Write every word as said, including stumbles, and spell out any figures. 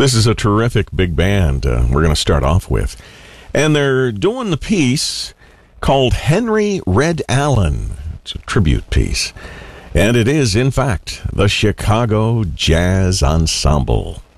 This is a terrific big band uh, we're going to start off with. And they're doing the piece called Henry Red Allen. It's a tribute piece. And it is, in fact, the Chicago Jazz Ensemble.